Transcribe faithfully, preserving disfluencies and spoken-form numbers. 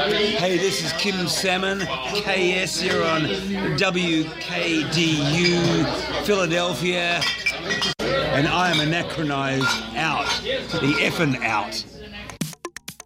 Hey, this is Kim Salmon, K S here on W K D U, Philadelphia, and I am anachronized out, the effing out.